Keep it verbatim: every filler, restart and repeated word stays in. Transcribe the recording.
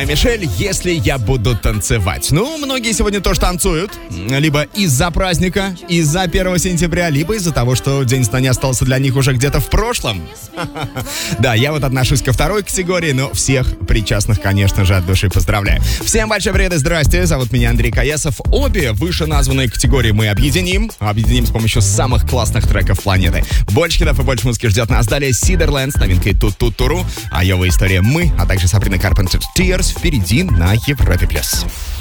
Мишель, если я буду танцевать. Ну, многие сегодня тоже танцуют. Либо из-за праздника, из-за первого сентября, либо из-за того, что День знаний остался для них уже где-то в прошлом. Да, я вот отношусь ко второй категории, но всех причастных, конечно же, от души поздравляю. Всем большой привет и здрасте. Зовут меня Андрей Каясов. Обе вышеназванные категории мы объединим. Объединим с помощью самых классных треков планеты. Больше хитов и больше музыки ждет нас. Далее Сидерленд с новинкой Ту-Ту-Туру. А его история «Мы», а также Сабрина Карпентер Tears впереди на Европе+.